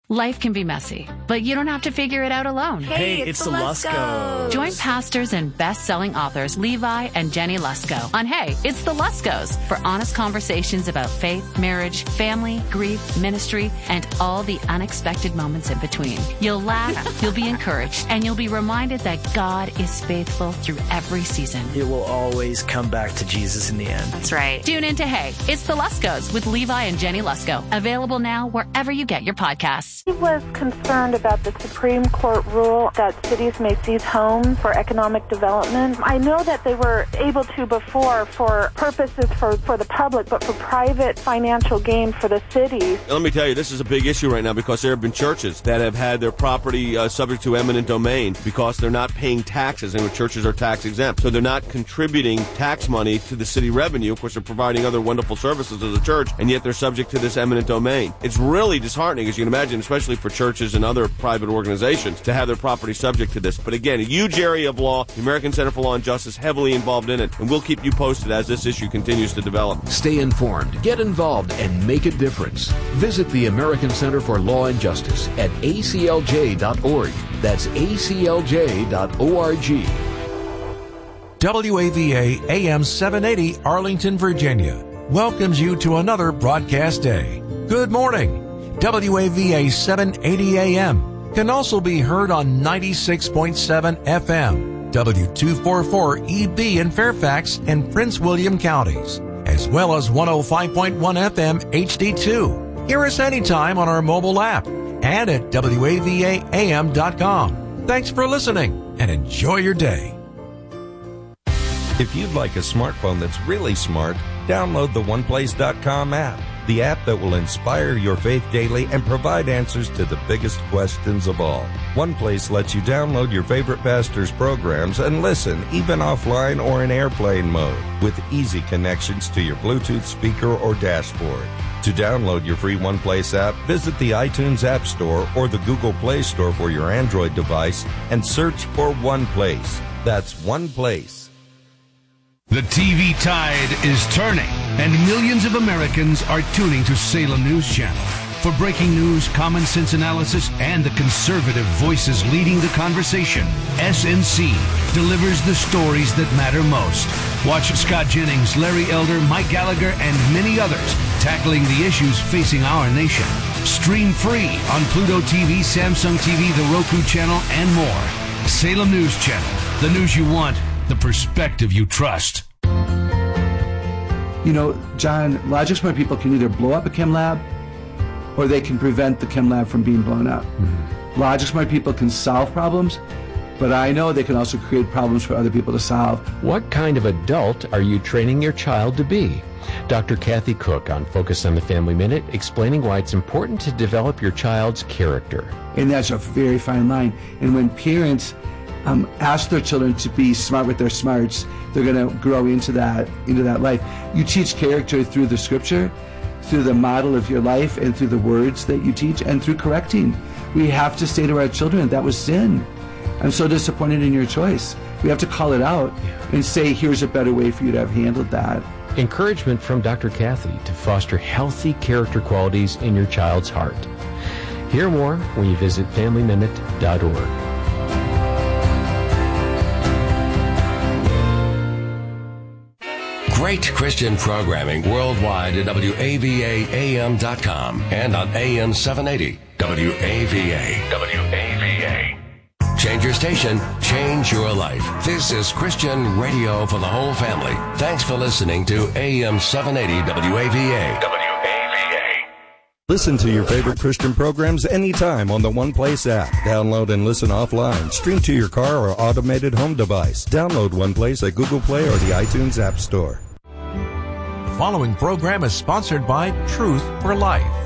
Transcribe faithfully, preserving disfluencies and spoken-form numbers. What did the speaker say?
Life can be messy, but you don't have to figure it out alone. Hey, hey it's, it's the Luskos. Join pastors and best-selling authors Levi and Jenny Lusko on Hey, It's the Luskos for honest conversations about faith, marriage, family, grief, ministry, and all the unexpected moments in between. You'll laugh, you'll be encouraged, and you'll be reminded that God is faithful through every season. It will always come back to Jesus in the end. That's right. Tune in to Hey, It's the Luskos with Levi and Jenny Lusko. Available now wherever you get your podcasts. He was concerned about the Supreme Court rule that cities may seize homes for economic development. I know that they were able to before for purposes for, for the public, but for private financial gain for the cities. Let me tell you, this is a big issue right now because there have been churches that have had their property uh, subject to eminent domain because they're not paying taxes, and churches are tax exempt. So they're not contributing tax money to the city revenue. Of course, they're providing other wonderful services as a church, and yet they're subject to this eminent domain. It's really disheartening, as you can imagine, especially for churches and other private organizations, to have their property subject to this. But again, a huge area of law, the American Center for Law and Justice heavily involved in it, and we'll keep you posted as this issue continues to develop. Stay informed, get involved, and make a difference. Visit the American Center for Law and Justice at A C L J dot org. That's A C L J dot org. W A V A A M seven eighty Arlington, Virginia welcomes you to another broadcast day. Good morning. W A V A seven eighty A M can also be heard on ninety-six point seven F M, W two forty-four E B in Fairfax and Prince William counties, as well as one oh five point one F M H D two. Hear us anytime on our mobile app and at W A V A A M dot com. Thanks for listening and enjoy your day. If you'd like a smartphone that's really smart, download the one place dot com app. The app that will inspire your faith daily and provide answers to the biggest questions of all. OnePlace lets you download your favorite pastor's programs and listen, even offline or in airplane mode, with easy connections to your Bluetooth speaker or dashboard. To download your free OnePlace app, visit the iTunes App Store or the Google Play Store for your Android device and search for OnePlace. That's OnePlace. The T V tide is turning, and millions of Americans are tuning to Salem News Channel. For breaking news, common sense analysis, and the conservative voices leading the conversation, S N C delivers the stories that matter most. Watch Scott Jennings, Larry Elder, Mike Gallagher, and many others tackling the issues facing our nation. Stream free on Pluto T V, Samsung T V, the Roku channel, and more. Salem News Channel, the news you want, the perspective you trust. You know, John, logic smart people can either blow up a chem lab or they can prevent the chem lab from being blown up. Mm-hmm. Logic smart people can solve problems, but I know they can also create problems for other people to solve. What kind of adult are you training your child to be? Doctor Kathy Cook on Focus on the Family Minute, explaining why it's important to develop your child's character. And that's a very fine line. And when parents Um, ask their children to be smart with their smarts, they're going to grow into that into that life. You teach character through the scripture, through the model of your life, and through the words that you teach, and through correcting. We have to say to our children, that was sin. I'm so disappointed in your choice. We have to call it out and say, here's a better way for you to have handled that. Encouragement from Doctor Kathy to foster healthy character qualities in your child's heart. Hear more when you visit family minute dot org. Great Christian programming worldwide at W A V A A M dot com and on A M seven eighty W A V A. W A V A. Change your station, change your life. This is Christian radio for the whole family. Thanks for listening to A M seven eighty W A V A. W A V A. Listen to your favorite Christian programs anytime on the OnePlace app. Download and listen offline. Stream to your car or automated home device. Download OnePlace at Google Play or the iTunes App Store. The following program is sponsored by Truth for Life.